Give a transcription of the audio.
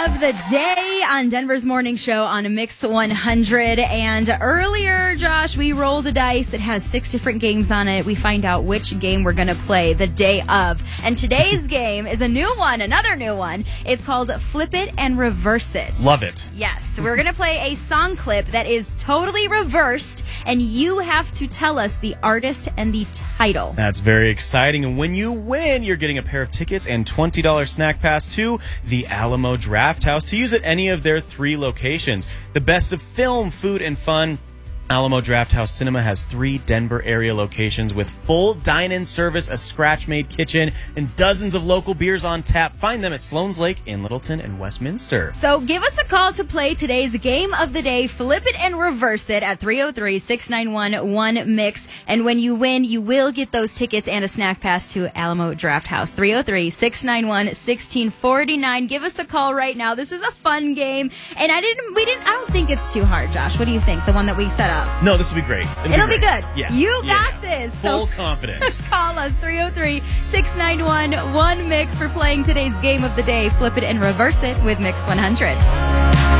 of the day on Denver's Morning Show on Mix 100. And earlier, Josh, we rolled a dice. It has 6 different games on it. We find out which game we're going to play the day of. And today's game is a new one, another new one. It's called Flip It and Reverse It. Love it. Yes, we're going to play a song clip that is totally reversed, and you have to tell us the artist and the title. That's very exciting. And when you win, you're getting a pair of tickets and $20 snack pass to the Alamo Drafthouse to use at any of their 3 locations. The best of film, food, and fun. Alamo Drafthouse Cinema has 3 Denver area locations with full dine-in service, a scratch-made kitchen, and dozens of local beers on tap. Find them at Sloan's Lake in Littleton and Westminster. So give us a call to play today's game of the day, Flip It and Reverse It, at 303-691-1MIX. And when you win, you will get those tickets and a snack pass to Alamo Drafthouse. 303-691-1649. Give us a call right now. This is a fun game. And I don't think it's too hard, Josh. What do you think? The one that we set up? No, this will be great. It'll be good. Yeah. You got this. Full confidence. Call us, 303-691-1MIX, for playing today's game of the day, Flip It and Reverse It with Mix 100.